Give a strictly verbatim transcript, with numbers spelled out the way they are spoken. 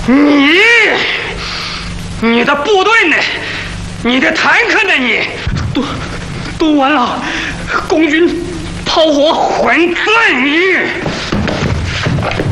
你，你的部队呢？你的坦克呢？你都都完了，共军炮火很刺你。